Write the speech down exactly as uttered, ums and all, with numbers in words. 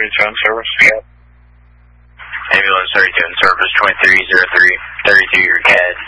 thirty-two in service. Yeah. Ambulance thirty-two in service, twenty-three oh three, thirty-two, your C A D.